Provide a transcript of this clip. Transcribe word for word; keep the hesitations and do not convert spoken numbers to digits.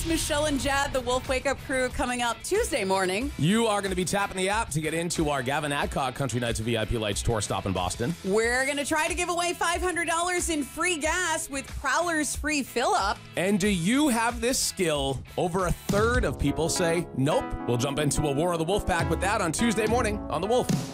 It's Michelle and Jad, the Wolf Wake Up Crew, coming up Tuesday morning. You are going to be tapping the app to get into our Gavin Adcock Country Nights V I P Lights tour stop in Boston. We're going to try to give away five hundred dollars in free gas with Prowler's free fill-up. And do you have this skill? Over a third of people say nope. We'll jump into a War of the Wolf Pack with that on Tuesday morning on The Wolf.